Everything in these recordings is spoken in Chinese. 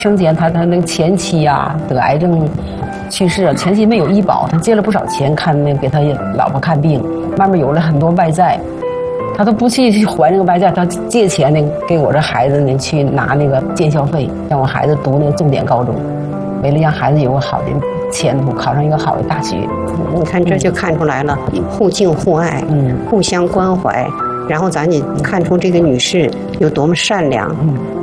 生前他那个前妻啊得癌症去世了，前妻没有医保，他借了不少钱给他老婆看病，慢慢有了很多外债，他都不去还这个外债，他借钱给我这孩子去拿那个建校费，让我孩子读那个重点高中，为了让孩子有个好的前途，考上一个好的大学。 你看这就看出来了，互敬互爱，互相关怀，然后咱也看出这个女士有多么善良。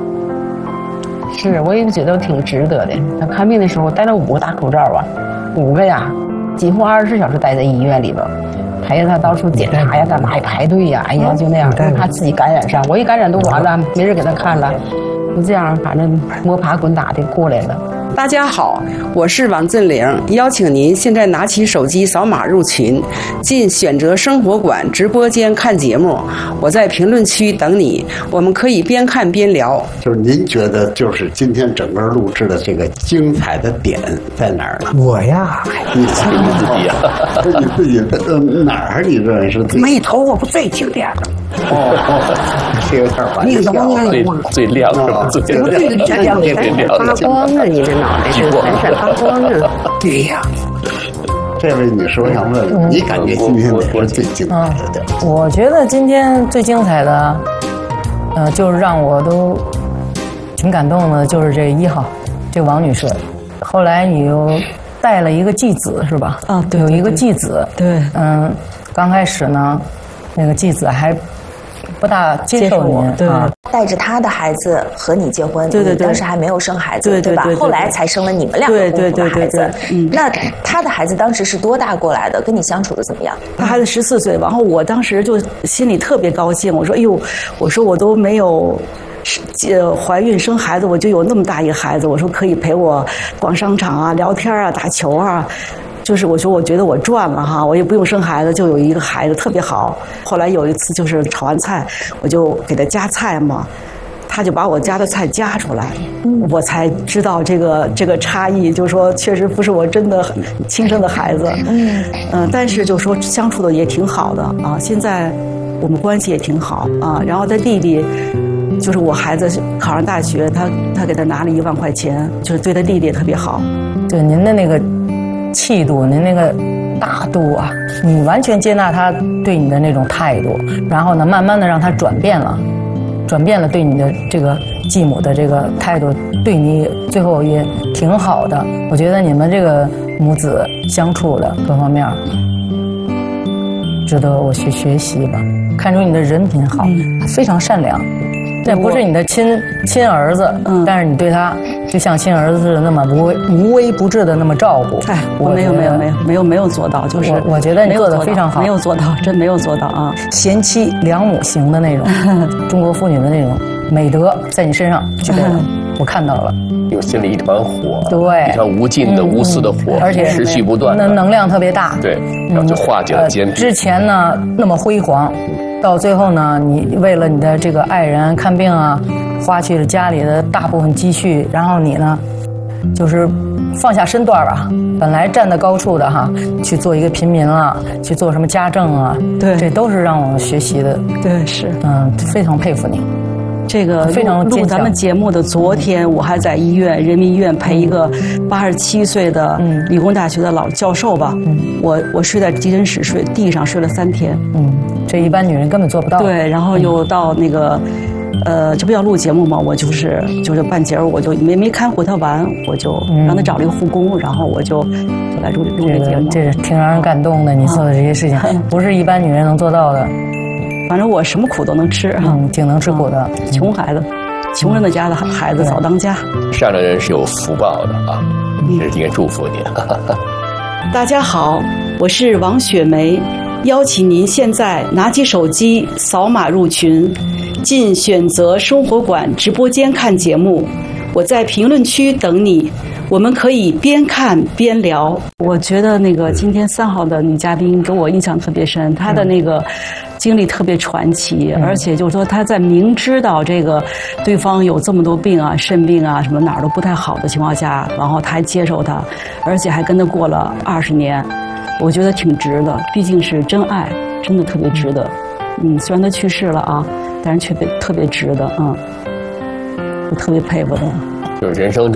是，我也觉得挺值得的。他看病的时候戴了5个大口罩啊，5个呀，几乎24小时待在医院里边，陪着他到处检查呀，干嘛呀，排队呀，哎呀，就那样，怕自己感染上。我一感染都完了，没人给他看了，就这样，反正摸爬滚打的过来了。 大家好，我是王振玲，邀请您现在拿起手机扫码入群，进选择生活馆直播间看节目。我在评论区等你，我们可以边看边聊。 就是您觉得，就是今天整个录制的这个精彩的点在哪儿呢？ 我呀， 你自己呀，你自己哪儿你认为是最没头发不最经典的？ 这有点玩你怎笑。 么最亮是吧？最亮发光啊！你这脑袋是闪闪发光啊！ 对呀。 这位女士，我想问，你感觉今天哪是最精彩的？ 我觉得今天最精彩的，就是让我都挺感动的，就是这1号，这王女士。后来你又带了一个继子是吧？ 啊，对， 有一个继子。对，刚开始呢，那个继子还不大接受您， 对， 带着他的孩子和你结婚， 对， 当时还没有生孩子，对吧？后来才生了你们两个共同的孩子。那他的孩子当时是多大过来的？跟你相处的怎么样？ 他孩子14岁，然后我当时就心里特别高兴，我说：“哎呦，我说我都没有。”怀孕生孩子，我就有那么大一个孩子，我说可以陪我逛商场啊、聊天啊、打球啊，就是我说我觉得我赚了哈，我也不用生孩子，就有一个孩子特别好。后来有一次就是炒完菜，我就给他夹菜嘛，他就把我夹的菜夹出来，我才知道这个差异，就是说确实不是我真的亲生的孩子，但是就说相处的也挺好的啊，现在我们关系也挺好啊，然后他弟弟。就是我孩子考上大学，他给他拿了1万块钱，就是对他弟弟也特别好。 对您的那个气度，您那个大度啊，你完全接纳他对你的那种态度，然后呢，慢慢的让他转变了对你的这个继母的这个态度，对你最后也挺好的。我觉得你们这个母子相处的各方面，值得我去学习吧。看出你的人品好，非常善良。这不是你的亲儿子，但是你对他就像亲儿子似的那么无微不至的那么照顾。 哎，我没有做到，就是我觉得你做得非常好， 没有做到，真没有做到啊！ 贤妻良母型的那种，中国妇女的那种美德在你身上具备了，我看到了。 有心里一团火， 对， 一团无尽的无私的火， 而且持续不断， 能量特别大。 对，然后就化解了坚壁。 之前呢那么辉煌。到最后呢，你为了你的这个爱人看病啊，花去了家里的大部分积蓄，然后你呢，就是放下身段吧，本来站在高处的哈，去做一个平民了，去做什么家政啊， 对， 这都是让我学习的。 对，是， 非常佩服你。 这个非常录咱们节目的昨天，我还在医院人民医院陪一个87岁的理工大学的老教授吧，我睡在急诊室地上睡了3天， 这一般女人根本做不到。 对，然后又到那个，这不要录节目嘛，我就是半截我就没看回他完，我就让他找了一个护工，然后我就来录这节目。 这挺让人感动的，你做的这些事情不是一般女人能做到的。 反正我什么苦都能吃， 挺能吃苦的。 穷孩子，穷人的家的孩子早当家。 善良人是有福报的啊，也应该祝福你。 大家好，我是王雪梅，邀请您现在拿起手机扫码入群，进选择生活馆直播间看节目。我在评论区等你，我们可以边看边聊。我觉得那个今天3号的女嘉宾给我印象特别深，她的那个经历特别传奇，而且就是说她在明知道这个对方有这么多病啊，肾病啊，什么哪儿都不太好的情况下，然后她还接受他，而且还跟他过了20年，我觉得挺值的，毕竟是真爱，真的特别值得。虽然他去世了啊，但是却特别值得，我特别佩服他。 就是人生中。